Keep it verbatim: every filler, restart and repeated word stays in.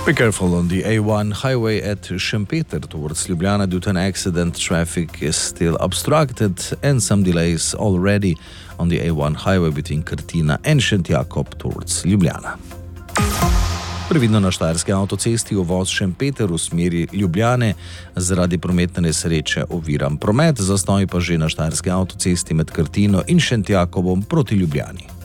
Be careful on the A one highway at Šempeter towards Ljubljana due to an accident. Traffic is still obstructed and some delays already on the A one highway between Krtina and Šentjakob towards Ljubljana. Previdno na štajerski avtocesti uvoz Šempeter v smeri Ljubljane zaradi prometne nesreče oviran promet, zastoj pa že na štajerski avtocesti med Krtino in Šentjakobom proti Ljubljani.